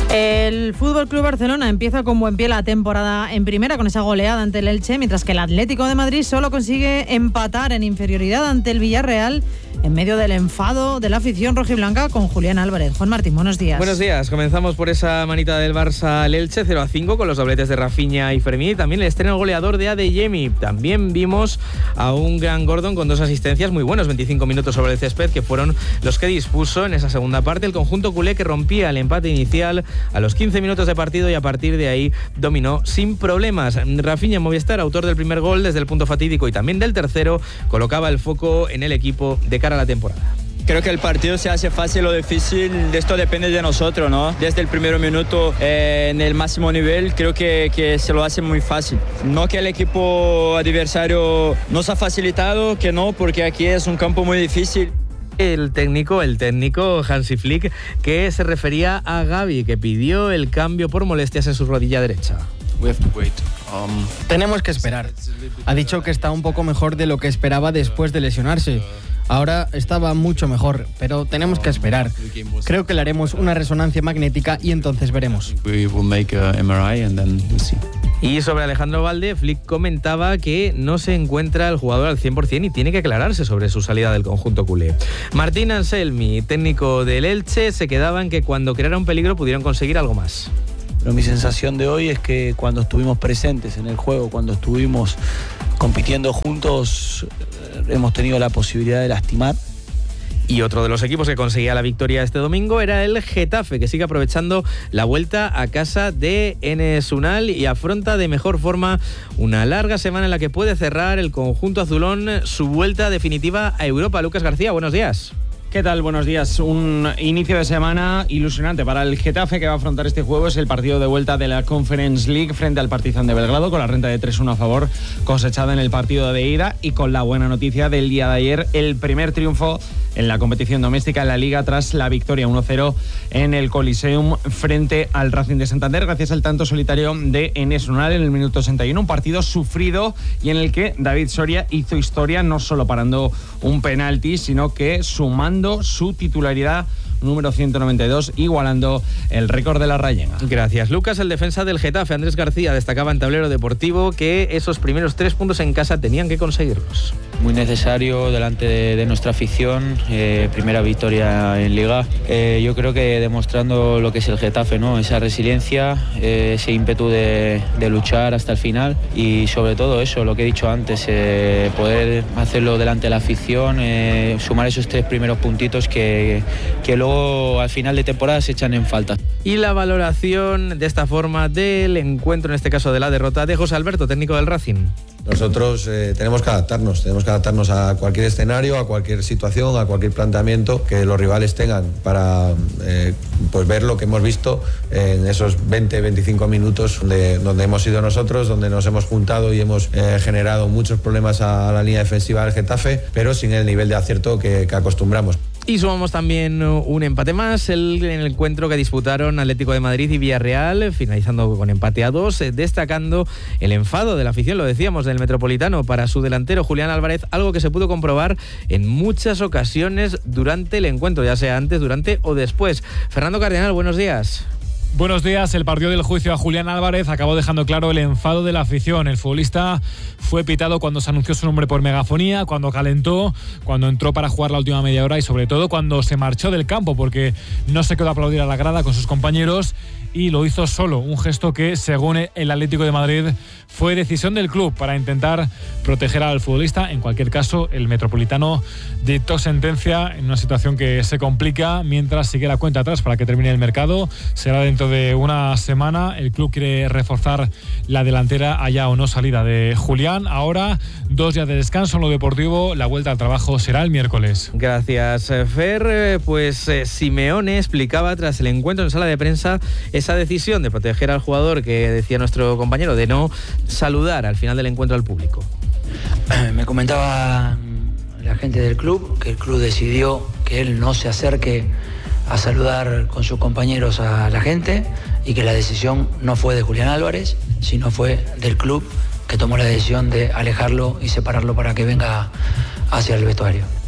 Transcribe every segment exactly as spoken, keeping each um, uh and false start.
El Fútbol Club Barcelona empieza con buen pie la temporada en primera con esa goleada ante el Elche, mientras que el Atlético de Madrid solo consigue empatar en inferioridad ante el Villarreal en medio del enfado de la afición rojiblanca con Julián Álvarez. Juan Martín, buenos días. Buenos días. Comenzamos por esa manita del Barça al Elche, cero a cinco, con los dobletes de Rafinha y Fermín. Y también el estreno goleador de Adeyemi. También vimos a un Grant Gordon con dos asistencias muy buenos, veinticinco minutos sobre el césped, que fueron los que dispuso en esa segunda parte el conjunto culé, que rompía el empate inicial a los quince minutos de partido y a partir de ahí dominó sin problemas. Rafinha Movistar, autor del primer gol desde el punto fatídico y también del tercero, colocaba el foco en el equipo de cara a la temporada. Creo que el partido se hace fácil o difícil, esto depende de nosotros, ¿no? Desde el primer minuto eh, en el máximo nivel, creo que, que se lo hace muy fácil. No que el equipo adversario nos ha facilitado, que no, porque aquí es un campo muy difícil. El técnico, el técnico Hansi Flick, que se refería a Gavi, que pidió el cambio por molestias en su rodilla derecha. Um, Tenemos que esperar. Ha dicho que está un poco mejor de lo que esperaba después de lesionarse. Ahora estaba mucho mejor, pero tenemos que esperar. Creo que le haremos una resonancia magnética y entonces veremos. Y sobre Alejandro Valde, Flick comentaba que no se encuentra el jugador al cien por ciento y tiene que aclararse sobre su salida del conjunto culé. Martín Anselmi, técnico del Elche, se quedaba en que cuando creara un peligro pudieron conseguir algo más. Pero mi sensación de hoy es que cuando estuvimos presentes en el juego, cuando estuvimos compitiendo juntos, hemos tenido la posibilidad de lastimar. Y otro de los equipos que conseguía la victoria este domingo era el Getafe, que sigue aprovechando la vuelta a casa de Enes Unal y afronta de mejor forma una larga semana en la que puede cerrar el conjunto azulón su vuelta definitiva a Europa. Lucas García, buenos días. ¿Qué tal? Buenos días. Un inicio de semana ilusionante para el Getafe, que va a afrontar este jueves el partido de vuelta de la Conference League frente al Partizan de Belgrado, con la renta de tres uno a favor cosechada en el partido de ida y con la buena noticia del día de ayer, el primer triunfo en la competición doméstica en la Liga tras la victoria uno cero en el Coliseum frente al Racing de Santander, gracias al tanto solitario de Enes Unal en el minuto sesenta y uno, un partido sufrido y en el que David Soria hizo historia, no solo parando un penalti, sino que sumando su titularidad número ciento noventa y dos, igualando el récord de la Rayenga. Gracias, Lucas. El defensa del Getafe, Andrés García, destacaba en Tablero Deportivo que esos primeros tres puntos en casa tenían que conseguirlos. Muy necesario delante de, de nuestra afición, eh, primera victoria en Liga. Eh, yo creo que demostrando lo que es el Getafe, ¿no? Esa resiliencia, eh, ese ímpetu de, de luchar hasta el final y sobre todo eso, lo que he dicho antes, eh, poder hacerlo delante de la afición, eh, sumar esos tres primeros puntitos que, que luego al final de temporada se echan en falta. Y la valoración de esta forma del encuentro, en este caso de la derrota, de José Alberto, técnico del Racing. Nosotros eh, tenemos que adaptarnos, tenemos que adaptarnos a cualquier escenario, a cualquier situación, a cualquier planteamiento que los rivales tengan para eh, pues ver lo que hemos visto en esos veinte, veinticinco minutos donde, donde hemos sido nosotros, donde nos hemos juntado y hemos eh, generado muchos problemas a la línea defensiva del Getafe, pero sin el nivel de acierto que, que acostumbramos. Y sumamos también un empate más el, en el encuentro que disputaron Atlético de Madrid y Villarreal, finalizando con empate a dos, destacando el enfado de la afición, lo decíamos, del Metropolitano para su delantero Julián Álvarez, algo que se pudo comprobar en muchas ocasiones durante el encuentro, ya sea antes, durante o después. Fernando Cardenal, buenos días. Buenos días. El partido del juicio a Julián Álvarez acabó dejando claro el enfado de la afición. El futbolista fue pitado cuando se anunció su nombre por megafonía, cuando calentó, cuando entró para jugar la última media hora y sobre todo cuando se marchó del campo, porque no se quedó a aplaudir a la grada con sus compañeros y lo hizo solo, un gesto que, según el Atlético de Madrid, fue decisión del club para intentar proteger al futbolista. En cualquier caso, el Metropolitano dictó sentencia en una situación que se complica mientras sigue la cuenta atrás para que termine el mercado. Será dentro de una semana. El club quiere reforzar la delantera, haya o no salida de Julián. Ahora, dos días de descanso en lo deportivo. La vuelta al trabajo será el miércoles. Gracias, Fer. Pues eh, Simeone explicaba tras el encuentro en sala de prensa esa decisión de proteger al jugador que decía nuestro compañero de no saludar al final del encuentro al público. Me comentaba la gente del club que el club decidió que él no se acerque a saludar con sus compañeros a la gente y que la decisión no fue de Julián Álvarez, sino fue del club, que tomó la decisión de alejarlo y separarlo para que venga hacia el vestuario.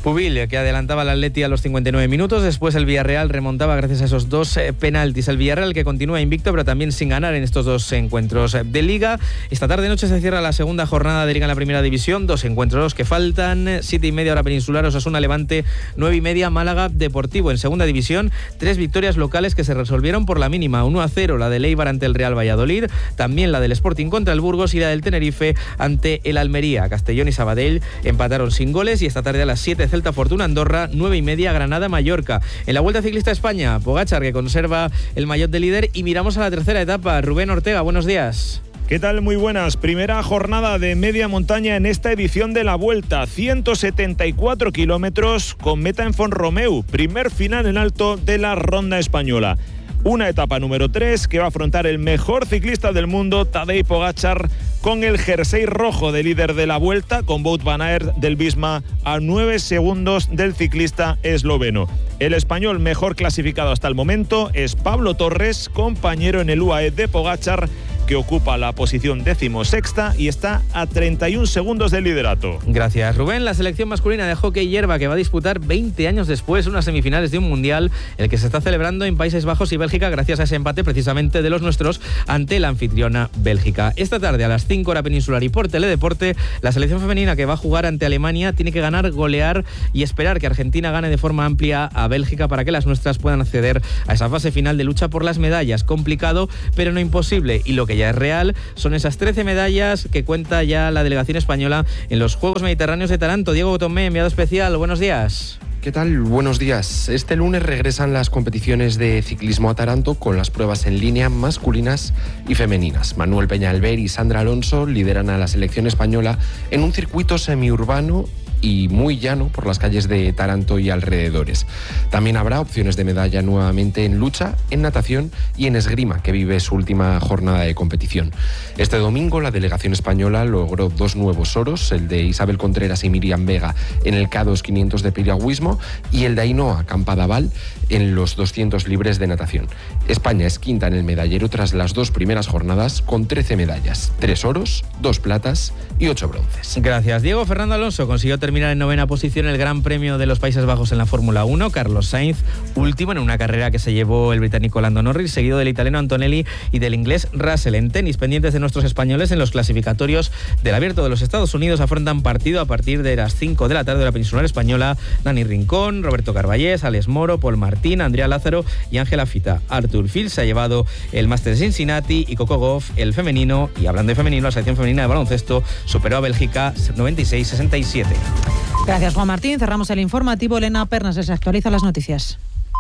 Pubil, que adelantaba al Atleti a los cincuenta y nueve minutos. Después el Villarreal remontaba gracias a esos dos eh, penaltis. El Villarreal que continúa invicto, pero también sin ganar en estos dos encuentros de Liga. Esta tarde-noche se cierra la segunda jornada de Liga en la Primera División. Dos encuentros que faltan. Siete y media hora peninsular, Osasuna Levante. Nueve y media Málaga Deportivo. En Segunda División, tres victorias locales que se resolvieron por la mínima. uno a cero la del Eibar ante el Real Valladolid. También la del Sporting contra el Burgos y la del Tenerife ante el Almería. Castellón y Sabadell empataron sin goles. Y esta tarde a las siete Celta Fortuna Andorra, nueve y media Granada Mallorca. En la Vuelta Ciclista a España, Pogačar que conserva el maillot de líder y miramos a la tercera etapa. Rubén Ortega, buenos días. ¿Qué tal? Muy buenas. Primera jornada de media montaña en esta edición de la Vuelta. ciento setenta y cuatro kilómetros con meta en Font-Romeu. Primer final en alto de la Ronda Española. Una etapa número tres que va a afrontar el mejor ciclista del mundo, Tadej Pogačar, con el jersey rojo de líder de la Vuelta, con Wout van Aert del Visma a nueve segundos del ciclista esloveno. El español mejor clasificado hasta el momento es Pablo Torres, compañero en el U A E de Pogačar, que ocupa la posición decimosexta y está a treinta y un segundos del liderato. Gracias, Rubén. La selección masculina de hockey hierba que va a disputar veinte años después unas semifinales de un mundial, el que se está celebrando en Países Bajos y Bélgica gracias a ese empate precisamente de los nuestros ante la anfitriona Bélgica. Esta tarde a las cinco hora peninsular y por Teledeporte, la selección femenina que va a jugar ante Alemania tiene que ganar, golear y esperar que Argentina gane de forma amplia a Bélgica para que las nuestras puedan acceder a esa fase final de lucha por las medallas. Complicado, pero no imposible. Y lo que ya es real son esas trece medallas que cuenta ya la delegación española en los Juegos Mediterráneos de Taranto. Diego Tomé, enviado especial, buenos días. ¿Qué tal? Buenos días. Este lunes regresan las competiciones de ciclismo a Taranto con las pruebas en línea masculinas y femeninas. Manuel Peñalver y Sandra Alonso lideran a la selección española en un circuito semiurbano y muy llano por las calles de Taranto y alrededores. También habrá opciones de medalla nuevamente en lucha, en natación y en esgrima, que vive su última jornada de competición. Este domingo la delegación española logró dos nuevos oros, el de Isabel Contreras y Miriam Vega en el K dos quinientos de piragüismo y el de Ainhoa Campadaval en los doscientos libres de natación. España es quinta en el medallero tras las dos primeras jornadas con trece medallas, tres oros, dos platas y ocho bronces. Gracias, Diego. Fernando Alonso consiguió terminar en novena posición el Gran Premio de los Países Bajos en la Fórmula uno. Carlos Sainz, último en una carrera que se llevó el británico Lando Norris, seguido del italiano Antonelli y del inglés Russell. En tenis, pendientes de nuestros españoles en los clasificatorios del Abierto de los Estados Unidos, afrontan partido a partir de las cinco de la tarde de la peninsular española Dani Rincón, Roberto Carballés, Alex Moro, Paul Martín, Andrea Lázaro y Ángela Fita. Arthur Fils se ha llevado el Máster de Cincinnati y Coco Gauff el femenino. Y hablando de femenino, la selección femenina de baloncesto superó a Bélgica noventa y seis a sesenta y siete. Gracias, Juan Martín. Cerramos el informativo. Elena Pernas les actualiza las noticias.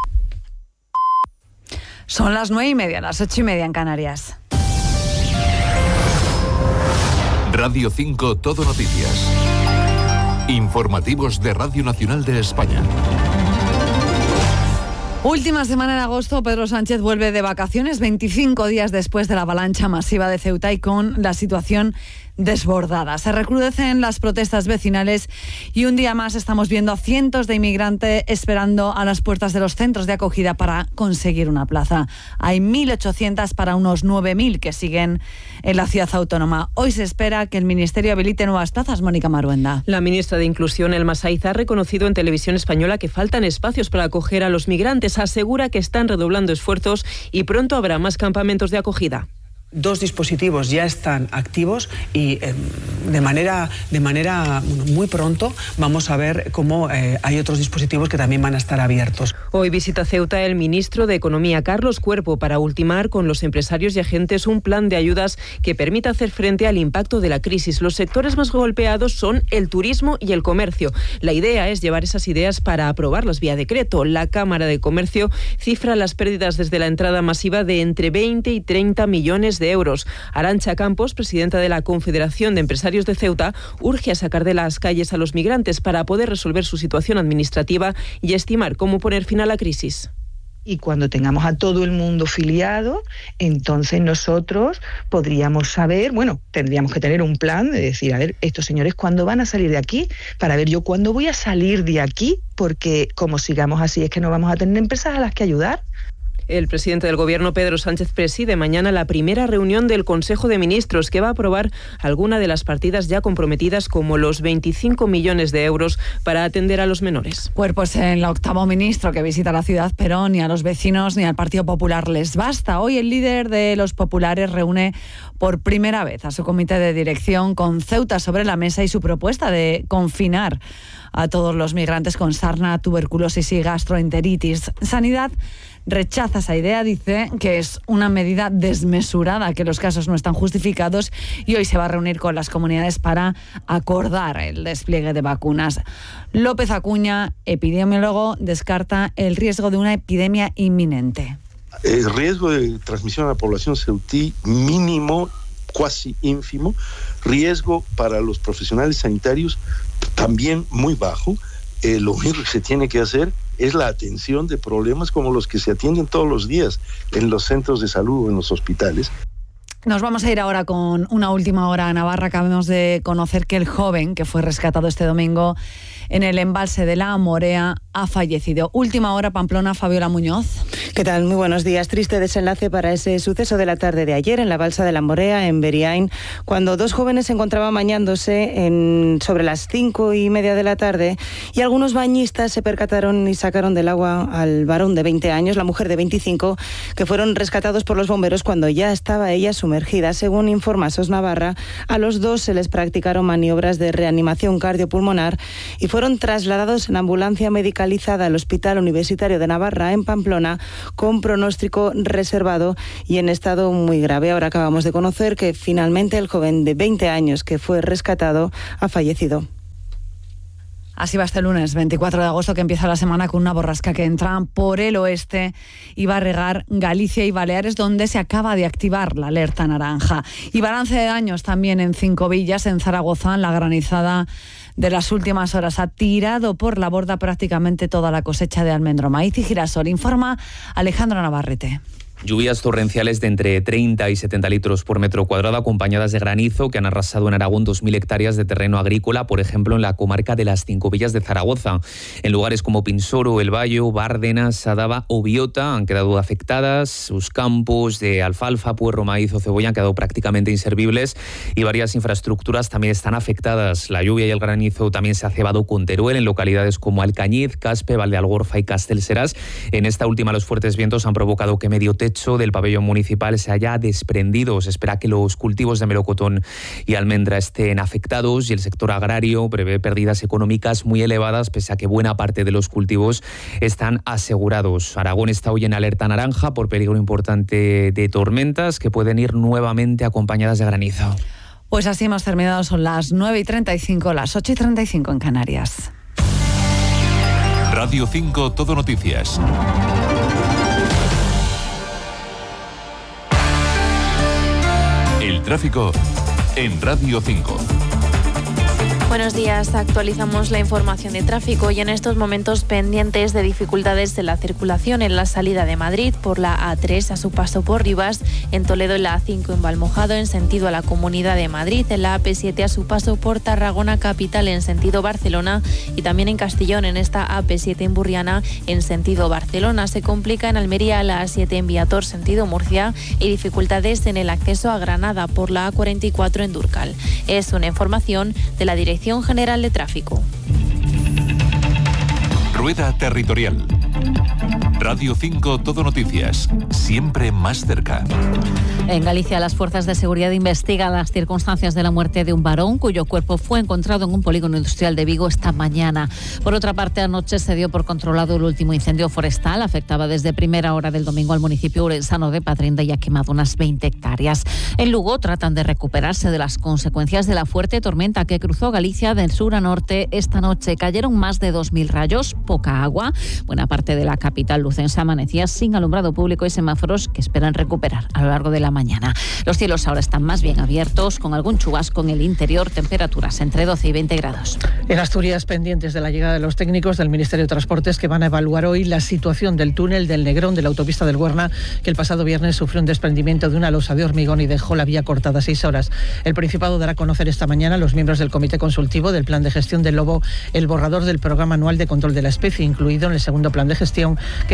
Son las nueve y media, las ocho y media en Canarias. Radio cinco Todo Noticias. Informativos de Radio Nacional de España. Última semana en agosto, Pedro Sánchez vuelve de vacaciones veinticinco días después de la avalancha masiva de Ceuta y con la situación desbordada. Se recrudecen las protestas vecinales y un día más estamos viendo a cientos de inmigrantes esperando a las puertas de los centros de acogida para conseguir una plaza. Hay mil ochocientas para unos nueve mil que siguen en la ciudad autónoma. Hoy se espera que el Ministerio habilite nuevas plazas. Mónica Maruenda. La ministra de Inclusión, Elma Saiz, ha reconocido en Televisión Española que faltan espacios para acoger a los migrantes. Asegura que están redoblando esfuerzos y pronto habrá más campamentos de acogida. Dos dispositivos ya están activos y eh, de manera, de manera bueno, muy pronto vamos a ver cómo eh, hay otros dispositivos que también van a estar abiertos. Hoy visita Ceuta el ministro de Economía, Carlos Cuerpo, para ultimar con los empresarios y agentes un plan de ayudas que permita hacer frente al impacto de la crisis. Los sectores más golpeados son el turismo y el comercio. La idea es llevar esas ideas para aprobarlas vía decreto. La Cámara de Comercio cifra las pérdidas desde la entrada masiva de entre veinte y treinta millones de euros. Arantxa Campos, presidenta de la Confederación de Empresarios de Ceuta, urge a sacar de las calles a los migrantes para poder resolver su situación administrativa y estimar cómo poner fin a la crisis. Y cuando tengamos a todo el mundo filiado, entonces nosotros podríamos saber, bueno, tendríamos que tener un plan de decir, a ver, estos señores, ¿cuándo van a salir de aquí? Para ver yo cuándo voy a salir de aquí, porque como sigamos así es que no vamos a tener empresas a las que ayudar. El presidente del Gobierno, Pedro Sánchez, preside mañana la primera reunión del Consejo de Ministros, que va a aprobar alguna de las partidas ya comprometidas, como los veinticinco millones de euros para atender a los menores. Cuerpos en el octavo ministro que visita la ciudad, pero ni a los vecinos ni al Partido Popular les basta. Hoy el líder de los populares reúne por primera vez a su comité de dirección, con Ceuta sobre la mesa y su propuesta de confinar a todos los migrantes con sarna, tuberculosis y gastroenteritis. Sanidad rechaza esa idea, dice que es una medida desmesurada, que los casos no están justificados, y hoy se va a reunir con las comunidades para acordar el despliegue de vacunas. López Acuña, epidemiólogo, descarta el riesgo de una epidemia inminente. El riesgo de transmisión a la población ceutí mínimo, cuasi ínfimo. Riesgo para los profesionales sanitarios también muy bajo. Eh, lo único que se tiene que hacer es la atención de problemas como los que se atienden todos los días en los centros de salud o en los hospitales. Nos vamos a ir ahora con una última hora a Navarra. Acabamos de conocer que el joven que fue rescatado este domingo en el embalse de la Morea ha fallecido. Última hora, Pamplona, Fabiola Muñoz. ¿Qué tal? Muy buenos días. Triste desenlace para ese suceso de la tarde de ayer en la balsa de la Morea, en Beriain, cuando dos jóvenes se encontraban bañándose en, sobre las cinco y media de la tarde, y algunos bañistas se percataron y sacaron del agua al varón de veinte años, la mujer de veinticinco, que fueron rescatados por los bomberos cuando ya estaba ella sumergida. Según informa SOS Navarra, a los dos se les practicaron maniobras de reanimación cardiopulmonar y fueron trasladados en ambulancia medicalizada al Hospital Universitario de Navarra, en Pamplona, con pronóstico reservado y en estado muy grave. Ahora acabamos de conocer que finalmente el joven de veinte años que fue rescatado ha fallecido. Así va este lunes, veinticuatro de agosto, que empieza la semana con una borrasca que entra por el oeste y va a regar Galicia y Baleares, donde se acaba de activar la alerta naranja. Y balance de daños también en Cinco Villas, en Zaragoza. La granizada de las últimas horas ha tirado por la borda prácticamente toda la cosecha de almendro, maíz y girasol. Informa Alejandro Navarrete. Lluvias torrenciales de entre treinta y setenta litros por metro cuadrado, acompañadas de granizo, que han arrasado en Aragón dos mil hectáreas de terreno agrícola, por ejemplo en la comarca de las Cinco Villas de Zaragoza. En lugares como Pinsoro, El Bayo, Bárdenas, Sadaba o Biota han quedado afectadas. Sus campos de alfalfa, puerro, maíz o cebolla han quedado prácticamente inservibles, y varias infraestructuras también están afectadas. La lluvia y el granizo también se ha cebado con Teruel en localidades como Alcañiz, Caspe, Valdealgorfa y Castelserás. En esta última, los fuertes vientos han provocado que medio techo del pabellón municipal se haya desprendido. Se espera que los cultivos de melocotón y almendra estén afectados, y el sector agrario prevé pérdidas económicas muy elevadas, pese a que buena parte de los cultivos están asegurados. Aragón está hoy en alerta naranja por peligro importante de tormentas que pueden ir nuevamente acompañadas de granizo. Pues así hemos terminado, son las nueve y treinta y cinco, las ocho y treinta y cinco en Canarias. Radio cinco Todo Noticias. El tráfico en Radio cinco. Buenos días, actualizamos la información de tráfico y en estos momentos pendientes de dificultades de la circulación en la salida de Madrid por la A tres a su paso por Rivas, en Toledo en la A cinco en Valmojado en sentido a la Comunidad de Madrid, en la A P siete a su paso por Tarragona capital en sentido Barcelona, y también en Castellón en esta A P siete en Burriana en sentido Barcelona. Se complica en Almería la A siete en Viator sentido Murcia y dificultades en el acceso a Granada por la A cuarenta y cuatro en Durcal. Es una información de la Dirección General de Tráfico. Rueda territorial. Radio cinco Todo Noticias, siempre más cerca. En Galicia, las fuerzas de seguridad investigan las circunstancias de la muerte de un varón cuyo cuerpo fue encontrado en un polígono industrial de Vigo esta mañana. Por otra parte, anoche se dio por controlado el último incendio forestal. Afectaba desde primera hora del domingo al municipio urensano de Padrinda y ha quemado unas veinte hectáreas. En Lugo tratan de recuperarse de las consecuencias de la fuerte tormenta que cruzó Galicia del sur a norte esta noche. Cayeron más de dos mil rayos, poca agua. Buena parte de la capital lucense amanecía sin alumbrado público y semáforos que esperan recuperar a lo largo de la mañana. Los cielos ahora están más bien abiertos, con algún chubasco en el interior, temperaturas entre doce y veinte grados. En Asturias, pendientes de la llegada de los técnicos del Ministerio de Transportes, que van a evaluar hoy la situación del túnel del Negrón de la autopista del Huerna, que el pasado viernes sufrió un desprendimiento de una losa de hormigón y dejó la vía cortada seis horas. El Principado dará a conocer esta mañana a los miembros del Comité Consultivo del Plan de Gestión del Lobo el borrador del Programa Anual de Control de la Especie, incluido en el segundo plan de gestión, que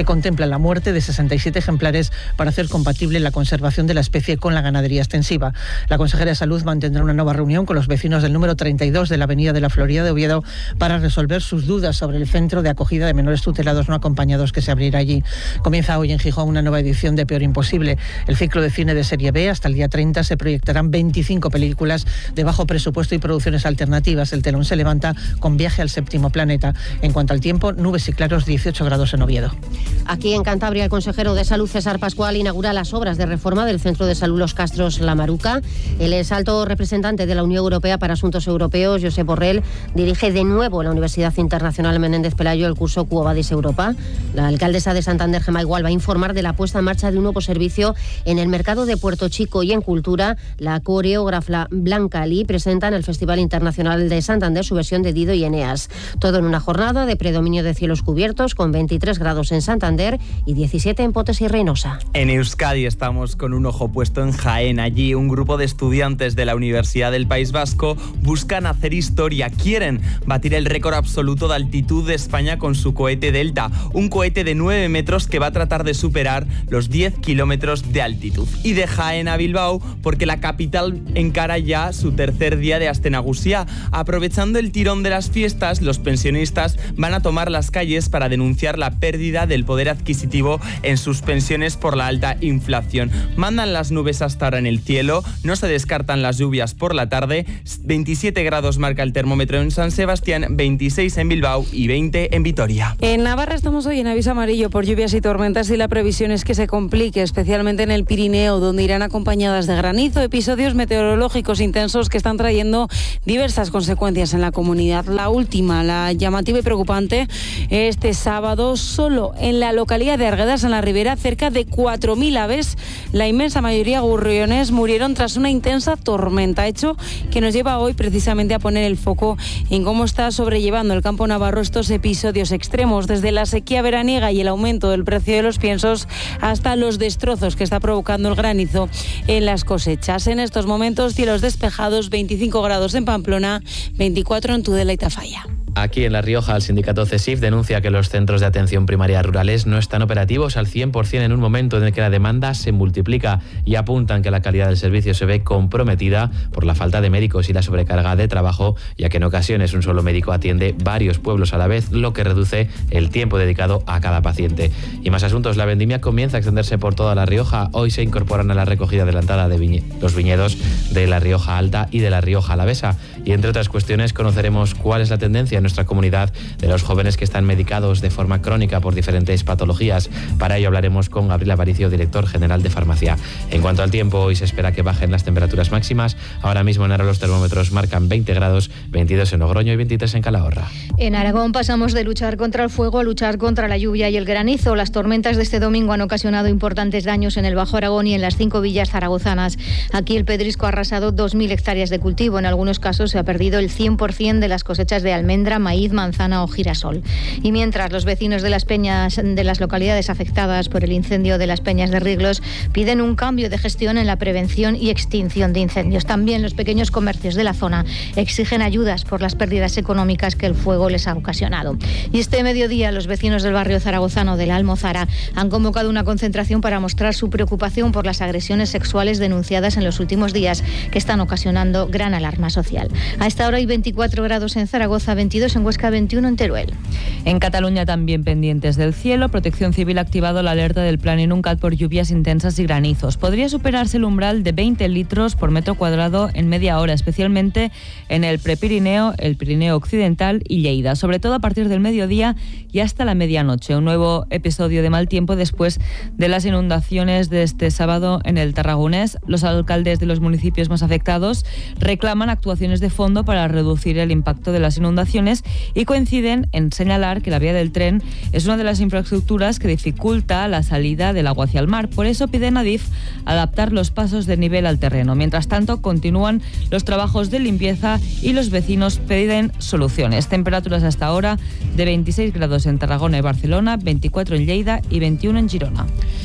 contempla la muerte de sesenta y siete ejemplares para hacer compatible la conservación de la especie con la ganadería extensiva. La consejera de Salud mantendrá una nueva reunión con los vecinos del número treinta y dos de la Avenida de la Florida de Oviedo para resolver sus dudas sobre el centro de acogida de menores tutelados no acompañados que se abrirá allí. Comienza hoy en Gijón una nueva edición de Peor Imposible, el ciclo de cine de serie B. Hasta el día treinta se proyectarán veinticinco películas de bajo presupuesto y producciones alternativas. El telón se levanta con Viaje al séptimo planeta. En cuanto al tiempo, nubes y claros, dieciocho grados en Oviedo. Aquí en Cantabria, el consejero de Salud, César Pascual, inaugura las obras de reforma del Centro de Salud Los Castros La Maruca. El ex alto representante de la Unión Europea para Asuntos Europeos, Josep Borrell, dirige de nuevo en la Universidad Internacional Menéndez Pelayo el curso Quo Vadis Europa. La alcaldesa de Santander, Gemma Igual, va a informar de la puesta en marcha de un nuevo servicio en el mercado de Puerto Chico. Y en cultura, la coreógrafa Blanca Lee presenta en el Festival Internacional de Santander su versión de Dido y Eneas. Todo en una jornada de predominio de cielos cubiertos con veintitrés grados en Santander y diecisiete en Potes y Reynosa. En Euskadi estamos con un ojo puesto en Jaén. Allí un grupo de estudiantes de la Universidad del País Vasco buscan hacer historia. Quieren batir el récord absoluto de altitud de España con su cohete Delta, un cohete de nueve metros que va a tratar de superar los diez kilómetros de altitud. Y de Jaén a Bilbao, porque la capital encara ya su tercer día de Astenagusía. Aprovechando el tirón de las fiestas, los pensionistas van a tomar las calles para denunciar la pérdida del poder adquisitivo en sus pensiones por la alta inflación. Mandan las nubes hasta ahora en el cielo, no se descartan las lluvias por la tarde. veintisiete grados marca el termómetro en San Sebastián, veintiséis en Bilbao y veinte en Vitoria. En Navarra estamos hoy en aviso amarillo por lluvias y tormentas y la previsión es que se complique, especialmente en el Pirineo, donde irán acompañadas de granizo, episodios meteorológicos intensos que están trayendo diversas consecuencias en la comunidad. La última, la llamativa y preocupante, este sábado solo en la localidad de Arguedas, en la Ribera, cerca de cuatro mil aves, la inmensa mayoría gorriones, murieron tras una intensa tormenta, hecho que nos lleva hoy precisamente a poner el foco en cómo está sobrellevando el campo navarro estos episodios extremos, desde la sequía veraniega y el aumento del precio de los piensos hasta los destrozos que está provocando el granizo en las cosechas. En estos momentos, cielos despejados, veinticinco grados en Pamplona, veinticuatro en Tudela y Tafalla. Aquí en La Rioja, el sindicato CESIF denuncia que los centros de atención primaria rurales no están operativos al cien por ciento en un momento en el que la demanda se multiplica, y apuntan que la calidad del servicio se ve comprometida por la falta de médicos y la sobrecarga de trabajo, ya que en ocasiones un solo médico atiende varios pueblos a la vez, lo que reduce el tiempo dedicado a cada paciente. Y más asuntos, la vendimia comienza a extenderse por toda La Rioja. Hoy se incorporan a la recogida adelantada de viñe- los viñedos de La Rioja Alta y de La Rioja Alavesa. Y entre otras cuestiones conoceremos cuál es la tendencia en nuestra comunidad de los jóvenes que están medicados de forma crónica por diferentes patologías. Para ello hablaremos con Gabriel Aparicio, director general de Farmacia. En cuanto al tiempo, hoy se espera que bajen las temperaturas máximas. Ahora mismo en Aragón los termómetros marcan veinte grados, veintidós en Logroño y veintitrés en Calahorra. En Aragón pasamos de luchar contra el fuego a luchar contra la lluvia y el granizo. Las tormentas de este domingo han ocasionado importantes daños en el Bajo Aragón y en las cinco villas zaragozanas. Aquí el pedrisco ha arrasado dos mil hectáreas de cultivo. En algunos casos se ha perdido el cien por ciento de las cosechas de almendra, maíz, manzana o girasol. Y mientras, los vecinos de las peñas de las localidades afectadas por el incendio de las Peñas de Riglos piden un cambio de gestión en la prevención y extinción de incendios. También los pequeños comercios de la zona exigen ayudas por las pérdidas económicas que el fuego les ha ocasionado. Y este mediodía, los vecinos del barrio zaragozano de la Almozara han convocado una concentración para mostrar su preocupación por las agresiones sexuales denunciadas en los últimos días, que están ocasionando gran alarma social. A esta hora hay veinticuatro grados en Zaragoza, veintidós en Huesca, veintiuno en Teruel. En Cataluña también pendientes del cielo. Protección Civil ha activado la alerta del Plan Inuncat por lluvias intensas y granizos. Podría superarse el umbral de veinte litros por metro cuadrado en media hora, especialmente en el Prepirineo, el Pirineo Occidental y Lleida, sobre todo a partir del mediodía y hasta la medianoche. Un nuevo episodio de mal tiempo después de las inundaciones de este sábado en el Tarragonés. Los alcaldes de los municipios más afectados reclaman actuaciones de fondo para reducir el impacto de las inundaciones y coinciden en señalar que la vía del tren es una de las infraestructuras que dificulta la salida del agua hacia el mar. Por eso piden a Adif adaptar los pasos de nivel al terreno. Mientras tanto, continúan los trabajos de limpieza y los vecinos piden soluciones. Temperaturas hasta ahora de veintiséis grados en Tarragona y Barcelona, veinticuatro en Lleida y veintiuno en Girona.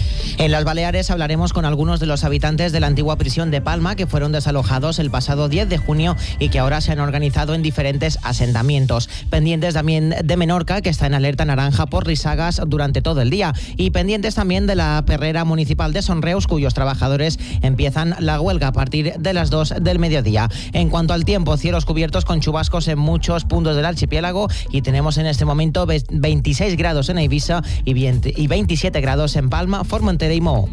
En las Baleares hablaremos con algunos de los habitantes de la antigua prisión de Palma que fueron desalojados el pasado diez de junio y que ahora se han organizado en diferentes asentamientos. Pendientes también de Menorca, que está en alerta naranja por risagas durante todo el día. Y pendientes también de la perrera municipal de Sonreus, cuyos trabajadores empiezan la huelga a partir de las dos del mediodía. En cuanto al tiempo, cielos cubiertos con chubascos en muchos puntos del archipiélago y tenemos en este momento veintiséis grados en Ibiza y veintisiete grados en Palma, Formentera y Moho.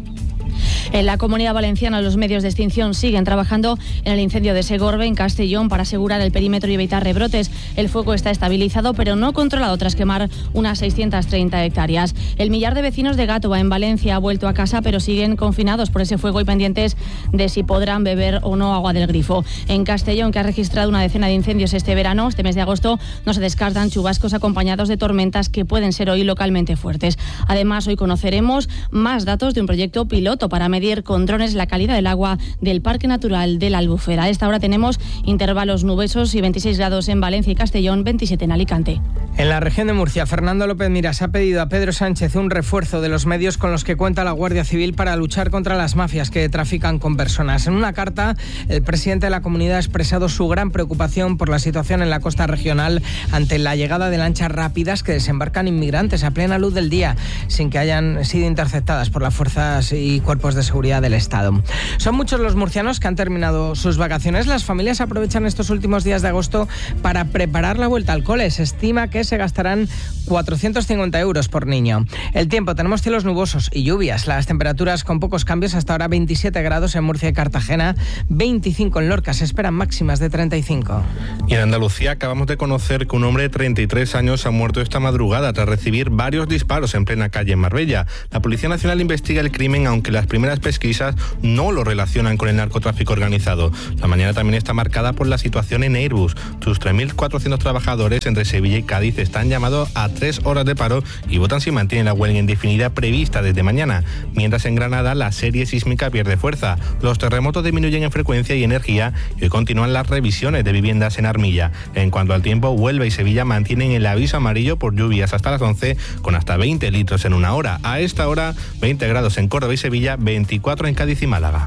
En la Comunidad Valenciana, los medios de extinción siguen trabajando en el incendio de Segorbe, en Castellón, para asegurar el perímetro y evitar rebrotes. El fuego está estabilizado, pero no controlado tras quemar unas seiscientas treinta hectáreas. El millar de vecinos de Gátova, en Valencia, ha vuelto a casa, pero siguen confinados por ese fuego y pendientes de si podrán beber o no agua del grifo. En Castellón, que ha registrado una decena de incendios este verano, este mes de agosto, no se descartan chubascos acompañados de tormentas que pueden ser hoy localmente fuertes. Además, hoy conoceremos más datos de un proyecto piloto para medir con drones la calidad del agua del Parque Natural de la Albufera. A esta hora tenemos intervalos nubosos y veintiséis grados en Valencia y Castellón, veintisiete en Alicante. En la región de Murcia, Fernando López Miras ha pedido a Pedro Sánchez un refuerzo de los medios con los que cuenta la Guardia Civil para luchar contra las mafias que trafican con personas. En una carta, el presidente de la comunidad ha expresado su gran preocupación por la situación en la costa regional ante la llegada de lanchas rápidas que desembarcan inmigrantes a plena luz del día, sin que hayan sido interceptadas por las fuerzas y cuerpos de seguridad del Estado. Son muchos los murcianos que han terminado sus vacaciones. Las familias aprovechan estos últimos días de agosto para preparar la vuelta al cole. Se estima que se gastarán cuatrocientos cincuenta euros por niño. El tiempo, tenemos cielos nubosos y lluvias. Las temperaturas con pocos cambios, hasta ahora veintisiete grados en Murcia y Cartagena, veinticinco en Lorca, se esperan máximas de treinta y cinco. Y en Andalucía acabamos de conocer que un hombre de treinta y tres años ha muerto esta madrugada tras recibir varios disparos en plena calle en Marbella. La Policía Nacional investiga el crimen, aunque las primeras pesquisas no lo relacionan con el narcotráfico organizado. La mañana también está marcada por la situación en Airbus. Sus tres mil cuatrocientos trabajadores entre Sevilla y Cádiz están llamados a tres horas de paro y votan si mantienen la huelga indefinida prevista desde mañana. Mientras en Granada la serie sísmica pierde fuerza. Los terremotos disminuyen en frecuencia y energía y hoy continúan las revisiones de viviendas en Armilla. En cuanto al tiempo, Huelva y Sevilla mantienen el aviso amarillo por lluvias hasta las once, con hasta veinte litros en una hora. A esta hora, veinte grados en Córdoba y Sevilla, veinticuatro en Cádiz y Málaga.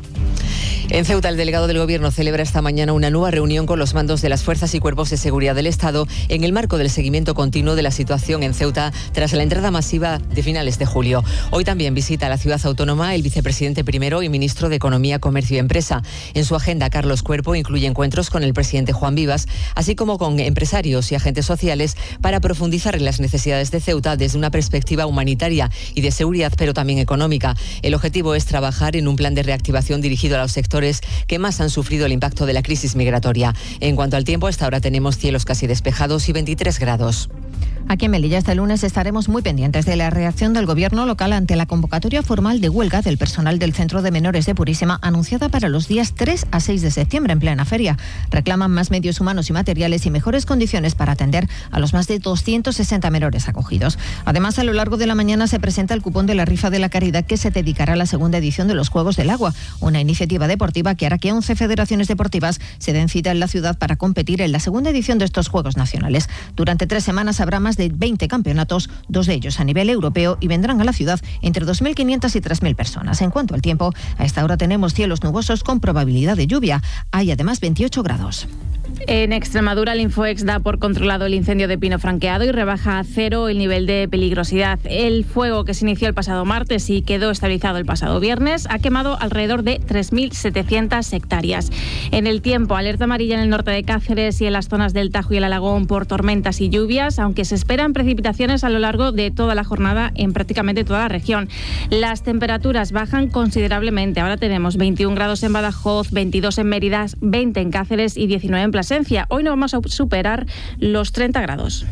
En Ceuta, el delegado del Gobierno celebra esta mañana una nueva reunión con los mandos de las fuerzas y cuerpos de seguridad del Estado en el marco del seguimiento continuo de la situación en Ceuta tras la entrada masiva de finales de julio. Hoy también visita la ciudad autónoma el vicepresidente primero y ministro de Economía, Comercio y Empresa. En su agenda, Carlos Cuerpo incluye encuentros con el presidente Juan Vivas, así como con empresarios y agentes sociales para profundizar en las necesidades de Ceuta desde una perspectiva humanitaria y de seguridad, pero también económica. El objetivo es trabajar en un plan de reactivación dirigido a los sectores que más han sufrido el impacto de la crisis migratoria. En cuanto al tiempo, hasta ahora tenemos cielos casi despejados y veintitrés grados. Aquí en Melilla este lunes estaremos muy pendientes de la reacción del Gobierno local ante la convocatoria formal de huelga del personal del Centro de Menores de Purísima, anunciada para los días tres a seis de septiembre en plena feria. Reclaman más medios humanos y materiales y mejores condiciones para atender a los más de doscientos sesenta menores acogidos. Además, a lo largo de la mañana se presenta el cupón de la rifa de la caridad que se dedicará a la segunda edición de los Juegos del Agua, una iniciativa deportiva que hará que once federaciones deportivas se den cita en la ciudad para competir en la segunda edición de estos Juegos Nacionales. Durante tres semanas habrá más de veinte campeonatos, dos de ellos a nivel europeo, y vendrán a la ciudad entre dos mil quinientas y tres mil personas. En cuanto al tiempo, a esta hora tenemos cielos nubosos con probabilidad de lluvia. Hay además veintiocho grados. En Extremadura, el Infoex da por controlado el incendio de pino franqueado y rebaja a cero el nivel de peligrosidad. El fuego, que se inició el pasado martes y quedó estabilizado el pasado viernes, ha quemado alrededor de tres mil setecientas hectáreas. En el tiempo, alerta amarilla en el norte de Cáceres y en las zonas del Tajo y el Alagón por tormentas y lluvias, aunque se esperan precipitaciones a lo largo de toda la jornada en prácticamente toda la región. Las temperaturas bajan considerablemente. Ahora tenemos veintiún grados en Badajoz, veintidós en Mérida, veinte en Cáceres y diecinueve en Plasencia. Hoy no vamos a superar los treinta grados.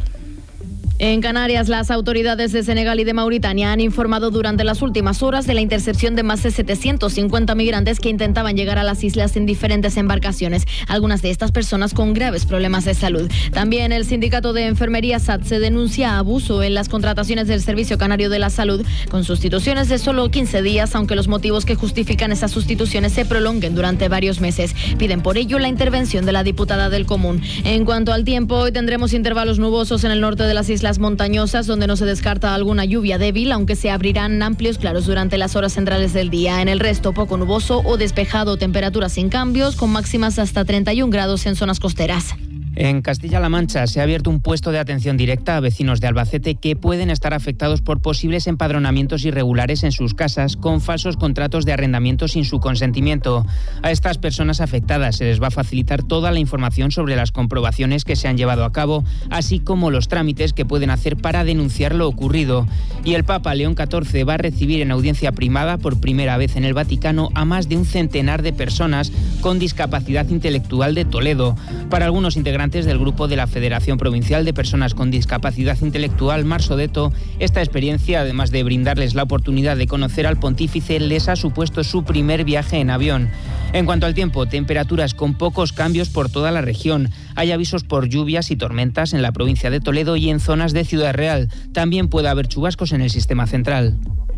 En Canarias, las autoridades de Senegal y de Mauritania han informado durante las últimas horas de la intercepción de más de setecientos cincuenta migrantes que intentaban llegar a las islas en diferentes embarcaciones, algunas de estas personas con graves problemas de salud. También el sindicato de enfermería S A T se denuncia abuso en las contrataciones del Servicio Canario de la Salud, con sustituciones de solo quince días, aunque los motivos que justifican esas sustituciones se prolonguen durante varios meses. Piden por ello la intervención de la diputada del Común. En cuanto al tiempo, hoy tendremos intervalos nubosos en el norte de las islas las montañosas, donde no se descarta alguna lluvia débil, aunque se abrirán amplios claros durante las horas centrales del día. En el resto, poco nuboso o despejado, temperaturas sin cambios, con máximas hasta treinta y un grados en zonas costeras. En Castilla-La Mancha se ha abierto un puesto de atención directa a vecinos de Albacete que pueden estar afectados por posibles empadronamientos irregulares en sus casas con falsos contratos de arrendamiento sin su consentimiento. A estas personas afectadas se les va a facilitar toda la información sobre las comprobaciones que se han llevado a cabo, así como los trámites que pueden hacer para denunciar lo ocurrido. Y el Papa León catorce va a recibir en audiencia primada por primera vez en el Vaticano a más de un centenar de personas con discapacidad intelectual de Toledo. Para algunos integrantes del grupo de la Federación Provincial de Personas con Discapacidad Intelectual, Marsodeto, esta experiencia, además de brindarles la oportunidad de conocer al pontífice, les ha supuesto su primer viaje en avión. En cuanto al tiempo, temperaturas con pocos cambios por toda la región. Hay avisos por lluvias y tormentas en la provincia de Toledo y en zonas de Ciudad Real. También puede haber chubascos en el sistema central.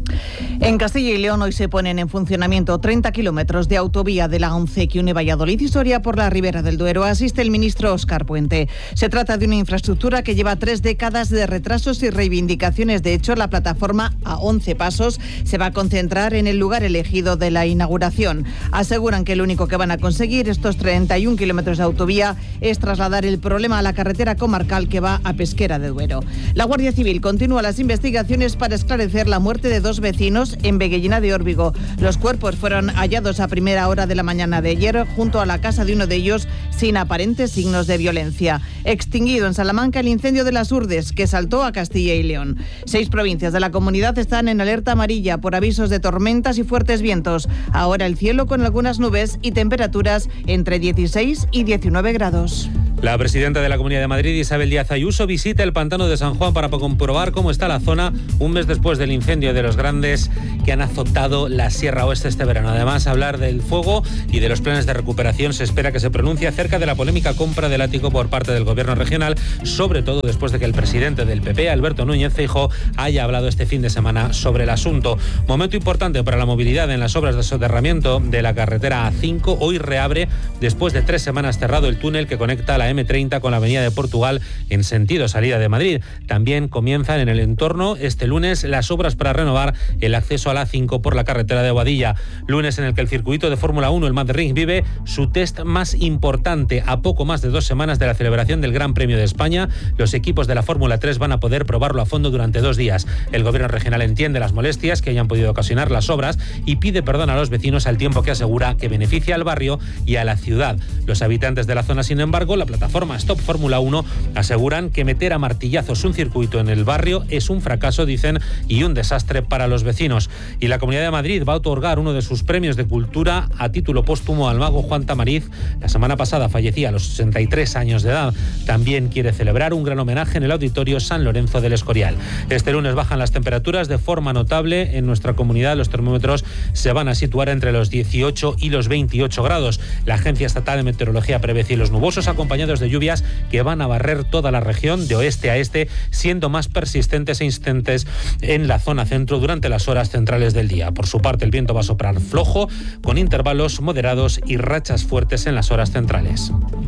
En Castilla y León hoy se ponen en funcionamiento treinta kilómetros de autovía de la once que une Valladolid y Soria por la Ribera del Duero. Asiste el ministro Óscar Puente. Se trata de una infraestructura que lleva tres décadas de retrasos y reivindicaciones. De hecho, la plataforma a once pasos se va a concentrar en el lugar elegido de la inauguración. Aseguran que lo único que van a conseguir estos treinta y un kilómetros de autovía es trasladar el problema a la carretera comarcal que va a Pesquera de Duero. La Guardia Civil continúa las investigaciones para esclarecer la muerte de dos vecinos en Veguellina de Órbigo. Los cuerpos fueron hallados a primera hora de la mañana de ayer junto a la casa de uno de ellos sin aparentes signos de violencia. Extinguido en Salamanca el incendio de las Urdes que saltó a Castilla y León. Seis provincias de la comunidad están en alerta amarilla por avisos de tormentas y fuertes vientos. Ahora el cielo con algunas nubes y temperaturas entre dieciséis y diecinueve grados. La presidenta de la Comunidad de Madrid, Isabel Díaz Ayuso, visita el pantano de San Juan para comprobar cómo está la zona un mes después del incendio de los Grandes que han azotado la Sierra Oeste este verano. Además, hablar del fuego y de los planes de recuperación. Se espera que se pronuncie acerca de la polémica compra del ático por parte del Gobierno regional, sobre todo después de que el presidente del P P, Alberto Núñez Feijóo, haya hablado este fin de semana sobre el asunto. Momento importante para la movilidad en las obras de soterramiento de la carretera A cinco. Hoy reabre, después de tres semanas cerrado, el túnel que conecta la eme treinta con la avenida de Portugal en sentido salida de Madrid. También comienzan en el entorno este lunes las obras para renovar el acceso a la A cinco por la carretera de Boadilla. Lunes en el que el circuito de Fórmula uno, el Madrid, vive su test más importante. A poco más de dos semanas de la celebración del Gran Premio de España, los equipos de la Fórmula tres van a poder probarlo a fondo durante dos días. El Gobierno regional entiende las molestias que hayan podido ocasionar las obras y pide perdón a los vecinos, al tiempo que asegura que beneficia al barrio y a la ciudad. Los habitantes de la zona, sin embargo, la plataforma Stop Fórmula uno, aseguran que meter a martillazos un circuito en el barrio es un fracaso, dicen, y un desastre para los vecinos. Y la Comunidad de Madrid va a otorgar uno de sus premios de cultura a título póstumo al mago Juan Tamariz. La semana pasada fallecía a los sesenta y tres años de edad. También quiere celebrar un gran homenaje en el Auditorio San Lorenzo del Escorial. Este lunes bajan las temperaturas de forma notable en nuestra comunidad. Los termómetros se van a situar entre los dieciocho y los veintiocho grados. La Agencia Estatal de Meteorología prevé cielos nubosos acompañados de lluvias que van a barrer toda la región de oeste a este, siendo más persistentes e insistentes en la zona centro durante las horas centrales del día. Por su parte, el viento va a soplar flojo, con intervalos moderados y rachas fuertes en las horas centrales.